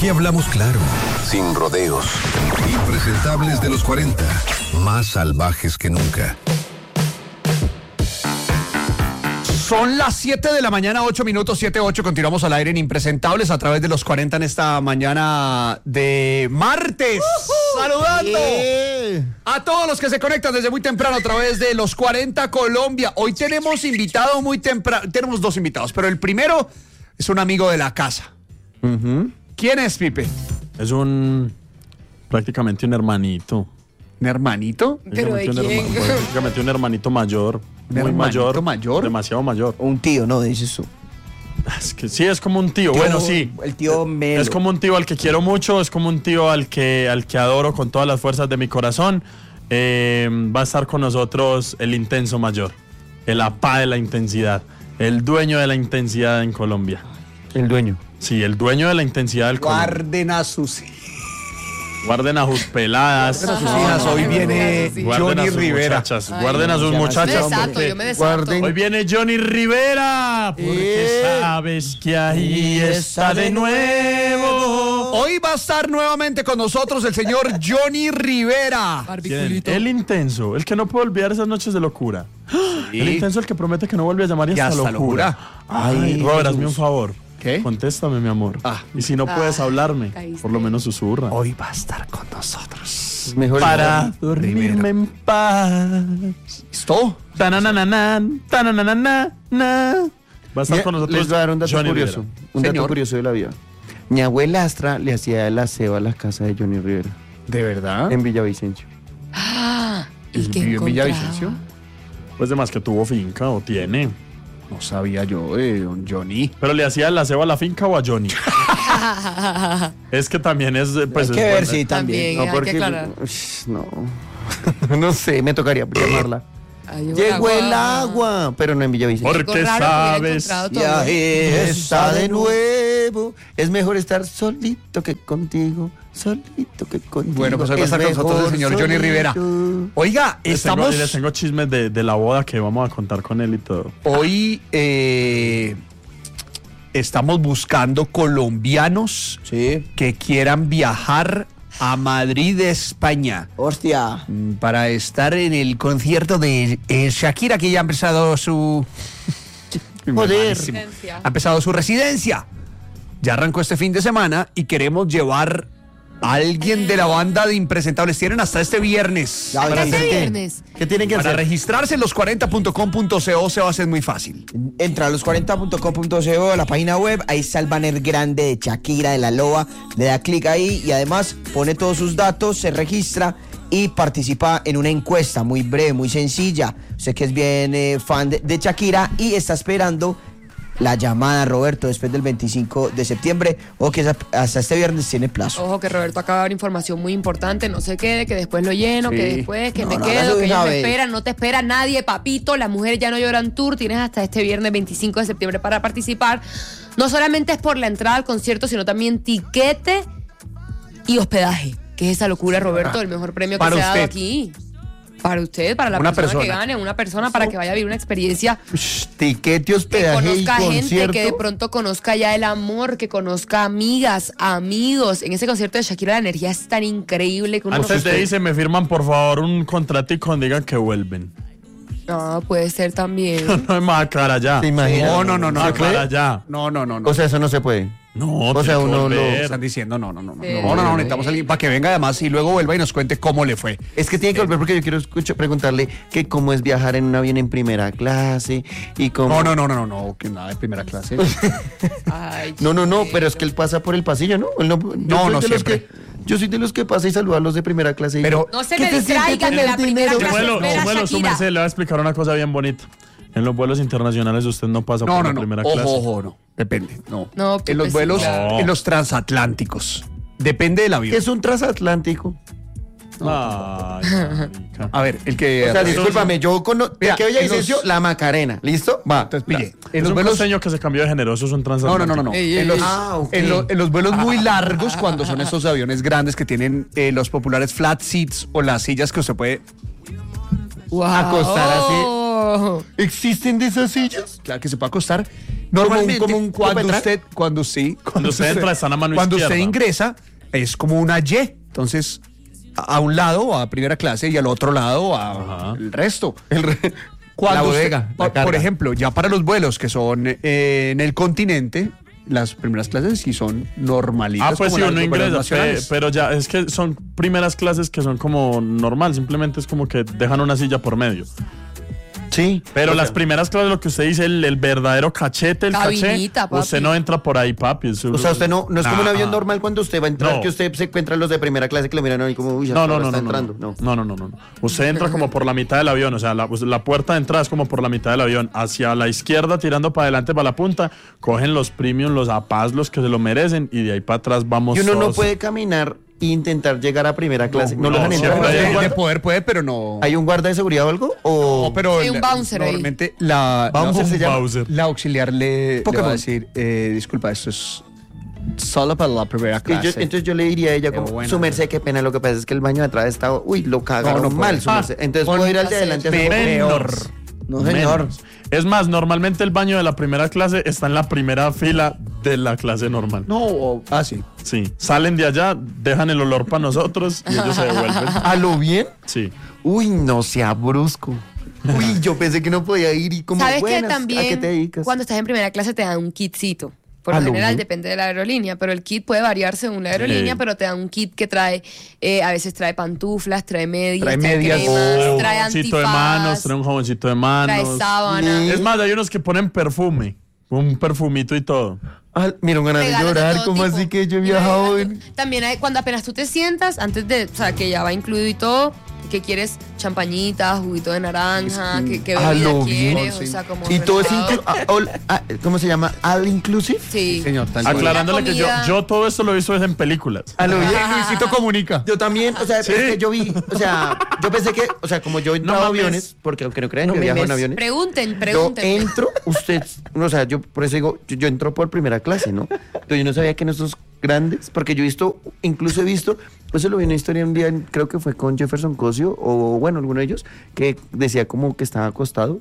Aquí hablamos claro, sin rodeos. Impresentables de los 40, más salvajes que nunca. Son las 7 de la mañana, 8 minutos, 7:08. Continuamos al aire en Impresentables a través de los 40 en esta mañana de martes. Saludando a todos los que se conectan desde muy temprano a través de los 40 Colombia. Hoy tenemos invitado muy temprano. Tenemos dos invitados, pero el primero es un amigo de la casa. ¿Quién es, Pipe? Es prácticamente un hermanito. ¿Un hermanito? ¿Pero de quién? Prácticamente un hermanito mayor. Muy mayor. Demasiado mayor. Un tío, ¿no? Dices tú. Es que sí, es como un tío. Bueno, sí. El tío Melo. Es como un tío al que quiero mucho, es como un tío al que adoro con todas las fuerzas de mi corazón. Va a estar con nosotros el intenso mayor, el apá de la intensidad, el dueño de la intensidad en Colombia. El dueño. Sí, el dueño de la intensidad del Colombia. Guarden a sus peladas. Guarden a sus hijas. Hoy viene Johnny Rivera. Guarden a sus muchachas. Yo me desato. Hoy viene Johnny Rivera. Porque sabes que ahí está de nuevo. Hoy va a estar nuevamente con nosotros el señor Johnny Rivera. El intenso, el que no puede olvidar esas noches de locura. Sí. El intenso, el que promete que no vuelve a llamar y hasta locura. Ay, Robert, hazme un favor. ¿Qué? Contéstame, mi amor. Y si no puedes hablarme, por lo menos susurra. Hoy va a estar con nosotros. Mejor para dormirme en paz. ¿Listo? Tananananan, tananana. Va a estar con nosotros. Les voy a dar un dato Johnny curioso. Rivera. Un dato curioso de la vida. Mi abuelastra le hacía el aseo a la casa de Johnny Rivera. ¿De verdad? En Villavicencio. ¿Y qué ¿Vivió en encontraba? Villavicencio? Pues de más que tuvo finca o tiene. No sabía yo de don Johnny. Pero le hacía el aseo a la finca o a Johnny. Es que también es. Pues, hay que ver, sí, también. También, hay que aclarar. No. No sé, me tocaría llamarla. Llegó el agua, pero no en Villavicencio. Porque sabes. Ya está de nuevo. Es mejor estar solito que contigo. Solito que contigo. Bueno, pues hoy va a estar con nosotros el señor Johnny Rivera. Oiga, Les tengo chismes de la boda que vamos a contar con él y todo. Hoy estamos buscando colombianos que quieran viajar a Madrid, España. Hostia. Para estar en el concierto de Shakira, que ya ha empezado su... Joder. Ha empezado su residencia. Ya arrancó este fin de semana y queremos llevar a alguien de la banda de Impresentables. Tienen hasta este viernes. ¿Hasta este viernes? ¿Qué tienen que Para hacer? registrarse en los40.com.co se va a hacer muy fácil. Entra a los40.com.co a la página web, ahí está el banner grande de Shakira, de la Loba, le da clic ahí y además pone todos sus datos, se registra y participa en una encuesta muy breve, muy sencilla. Sé que es bien fan de Shakira y está esperando la llamada, Roberto, después del 25 de septiembre o que hasta este viernes tiene plazo. Ojo que Roberto acaba de dar información muy importante, no se quede, que después lo lleno, Sí. que después, que No, me no, quedo, no, que ellos una me vez. esperan, no te espera nadie, papito, las mujeres ya no lloran tour, tienes hasta este viernes 25 de septiembre para participar. No solamente es por la entrada al concierto, sino también tiquete y hospedaje, que es esa locura, Roberto, el mejor premio que Para se ha dado usted. aquí. Para usted, para la Una persona que persona. gane, una persona para que vaya a vivir una experiencia, Tiquete, que hospedaje y conozca gente, concierto. que de pronto conozca ya el amor, que conozca amigas, amigos. En ese concierto de Shakira la energía es tan increíble que uno Antes de irse, me firman por favor un contratico donde digan que vuelven. No, puede ser también. No es más clara ya. ¿Te imaginas? No. Más clara ya. No. O sea, eso no se puede. No, O sea, uno lo- Están diciendo no. Sí. No, necesitamos a alguien para que venga además y luego vuelva y nos cuente cómo le fue. Es que tiene que volver porque yo quiero preguntarle que cómo es viajar en un avión en primera clase y cómo... No, que nada de primera clase. Ay, No, pero es que él pasa por el pasillo, ¿no? Él No, soy de los siempre. yo soy de los que pasa y saluda a los de primera clase. Pero- no se ¿qué me se siente distraigan de tener la primera dinero? clase. Espera, Su Shakira. merced, le voy a explicar una cosa bien bonita. En los vuelos internacionales usted no pasa por la primera clase. Ojo, no. Depende. No. No, En los pues, vuelos, no. en los transatlánticos. Depende del avión. Es un transatlántico. Ay, marica. A ver, el que... O sea, discúlpame, yo conozco... Mira, ¿Qué en Villavicencio? los- La Macarena. ¿Listo? Va. Entonces, pille. Es En los un vuelos... costeño que se cambió de generoso, es un transatlántico. No. Ey, En los, ok. en los vuelos muy largos, cuando son esos aviones grandes que tienen los populares flat seats o las sillas que usted puede... Wow. Acostar así. Claro. ¿Existen de esas sillas? Claro que se puede acostar. Normalmente, como un cuando copetrack. Cuando usted entra, está en la mano cuando izquierda. usted ingresa, es como una Y. Entonces, a un lado a primera clase y al otro lado a el resto. Cuando La usted- bodega, la por carga. ejemplo, ya para los vuelos que son en el continente, las primeras clases sí son normalitas. Pues como sí, las uno vuelos ingresa, nacionales. pero ya es que son primeras clases que son como normal, simplemente es como que dejan una silla por medio. Sí. Pero las primeras clases, lo que usted dice, el verdadero cachete, el Cabinita, caché, papi. usted no entra por ahí, papi. O sea, usted no es como un avión normal cuando usted va a entrar, No. que usted se encuentra los de primera clase que lo miran ahí como, uy, ya No, está entrando. no. Usted entra como por la mitad del avión, o sea, la puerta de entrada es como por la mitad del avión. Hacia la izquierda, tirando para adelante, para la punta, cogen los premium, los apaz, los que se lo merecen, y de ahí para atrás vamos Y uno no todos. puede caminar e intentar llegar a primera clase. No, no, lo dejan entrar. siempre hay ¿Hay un de guarda- poder puede, pero no. ¿Hay un guarda de seguridad o algo? O No, pero Hay un bouncer ahí. normalmente la Bouncer se llama. Bowser. la auxiliar le va Pokémon. a decir, disculpa, esto es solo para la primera clase. Entonces yo le diría a ella Qué como, buena. su merced, qué pena, lo que pasa es que el baño de atrás está, uy, lo cagaron No, no mal, puede. su merced. Entonces puedo ir al de adelante a hacer Peor. No, señor. Menos. Es más, normalmente el baño de la primera clase está en la primera fila de la clase normal. No, sí. Sí, salen de allá, dejan el olor para nosotros y ellos se devuelven. ¿A lo bien? Sí. Uy, no sea brusco. Uy, yo pensé que no podía ir y como, ¿Sabes que buenas, ¿a qué también te dedicas? cuando estás en primera clase te dan un kitcito? Por ¿A lo lo general bien? depende de la aerolínea, pero el kit puede variar según la aerolínea, Sí. pero te dan un kit que trae, a veces trae pantuflas, trae medias, Trae medias. cremas, Trae un trae jaboncito de antifaz, manos, trae un jaboncito de manos. trae sábana. Es más, hay unos que ponen perfume, un perfumito y todo. Ah, mira, ganas de Regalos de llorar, todo ¿cómo tipo. así que yo he Y viajado regalos- También hay, cuando apenas tú te sientas, antes de, o sea, que ya va incluido y todo, que quieres champañita, juguito de naranja, que a bebida lo quieres, bien, o sí. sea, como Y todo es relajado. ¿cómo se llama? All inclusive. Sí. Señor, tal cual. Aclarándole que comida. yo todo esto lo he visto es en películas. A lo bien. Luisito comunica. Yo también, o sea, Sí. es que yo vi, o sea, yo pensé que, o sea, como yo he entrado a mames. aviones, porque aunque no crean, No yo viajo en mames. aviones. Pregunten. Yo entro, usted, o sea, yo por eso digo, yo entro por primera clase, ¿no? Entonces yo no sabía que en esos grandes, porque yo he visto, incluso he visto, eso lo vi en una historia un día, creo que fue con Jefferson Cosio, o bueno, alguno de ellos, que decía como que estaba acostado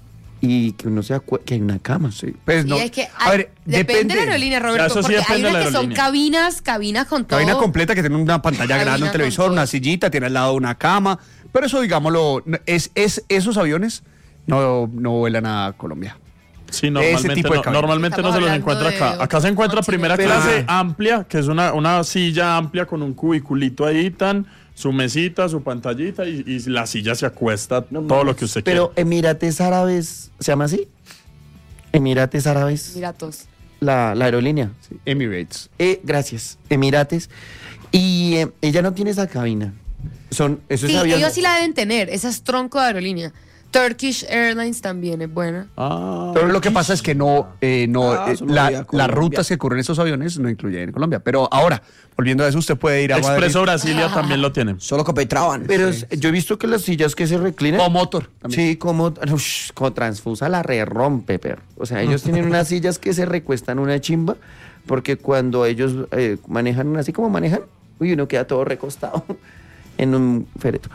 y que uno que hay una cama, sí. Pues Y no. es que A ver, depende de la aerolínea, Roberto, eso sí porque hay depende de unas la que son aerolínea. cabinas con todo. Cabina completa que tiene una pantalla Cabina grande, un con televisor, todo. una sillita, tiene al lado una cama. Pero eso, digámoslo, es esos aviones no vuelan a Colombia. Sí, normalmente, tipo de no, cabina. normalmente no se los Estamos encuentra hablando acá. de Acá se encuentra otro primera continente. clase amplia, que es una silla amplia con un cubiculito ahí, su mesita, su pantallita y la silla se acuesta todo lo que usted Pero quiera. Emirates Árabes, ¿se llama así? Emirates Árabes, Miratos. la aerolínea. Emirates. Gracias, Emirates. Y ella no tiene esa cabina. Eso Sí, es avión. ellos sí la deben tener. Esa es tronco de aerolínea. Turkish Airlines también es buena. Pero lo que pasa es que no, eso no había las Colombia. rutas que ocurren en esos aviones no incluyen Colombia. Pero ahora, volviendo a eso, usted puede ir a Expreso Madrid. Brasilia también lo tiene. Solo copetraban. Pero yo he visto que las sillas que se reclinan. O motor. también. Sí, como transfusa la rompe, perro. O sea, ellos tienen unas sillas que se recuestan una chimba, porque cuando ellos manejan así como manejan, uy, uno queda todo recostado en un féretro.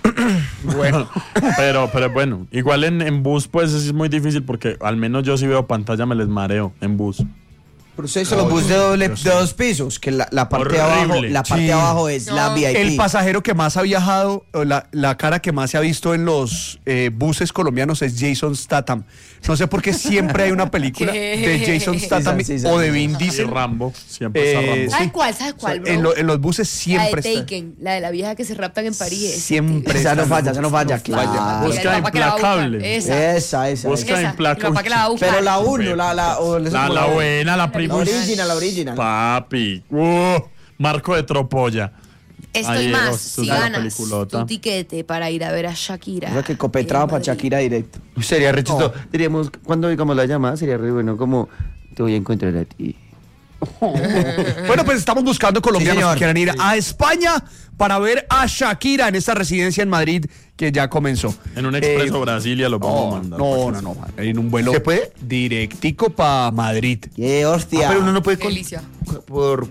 Bueno, pero bueno, igual en bus pues es muy difícil porque al menos yo si veo pantalla me les mareo en bus. Pero ustedes son los bus de dos pisos, que la parte de abajo, Horrible. la parte Sí. de abajo es la No. VIP. el pasajero que más ha viajado, o la cara que más se ha visto en los buses colombianos es Jason Statham. No sé por qué siempre hay una película ¿Qué? de Jason Statham Sí, o de Vin Y Diesel. Rambo, siempre está Rambo. ¿Sabes sí. cuál? ¿Sabes cuál, bro? En los buses la siempre de está. Taken, la de la vieja que se raptan en París. esa, Siempre. Esa no está. falla, claro. Busca Y el papá que la va a buscar. implacable. Esa. Esa. Busca Esa. implacable. El papá que la va a buscar. Pero la uno, la La buena, la prima. la original. Papi. Marco de Tropolla. Estoy Ahí más. llegó, Si la ganas peliculota. tu tiquete para ir a ver a Shakira. O sea, que copetraba en para Madrid. Shakira directo. Sería re chistoso. Diríamos, cuando digamos la llamada, sería re bueno, como te voy a encontrar a ti. Bueno, pues estamos buscando colombianos Sí, señor. que quieran ir a España para ver a Shakira en esta residencia en Madrid que ya comenzó. En un expreso Brasilia lo vamos a mandar. No. En un vuelo ¿Se puede? directico para Madrid. ¡Qué hostia! Ah, pero uno no puede Qué delicia.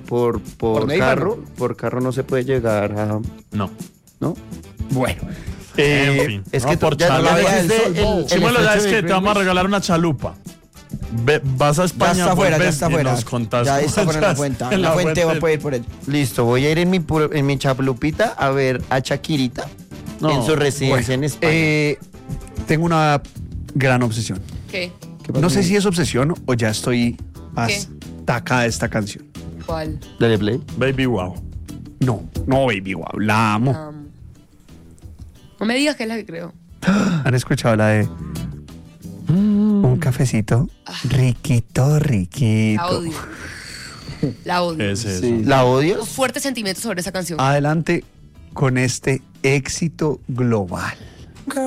Por Neiva, carro. Por carro no se puede llegar a. No. ¿No? Bueno. En fin, Es no, que por ya chalupa. la vida del sol, Chimuelo, ya es que te vamos a regalar una chalupa. Vas a Ya España, está afuera, ya vuelves está y afuera. nos contás Ya cómo está fuera en la estás cuenta. en La fuente va a fuente. poder ir por él. Listo, voy a ir en mi chaplupita a ver a Shakirita No, en su residencia en España. Tengo una gran obsesión. ¿Qué? No sé si es obsesión o ya estoy ¿Qué? hasta de esta canción. ¿Cuál? Dale play. Baby wow. No, baby, wow, la amo. No me digas que es la que creo. ¿Han escuchado la de un cafecito? Riquito, La riquito. odio. La odio. ¿Qué es eso? ¿La odias? Tengo fuertes sentimientos sobre esa canción. Adelante con este éxito global.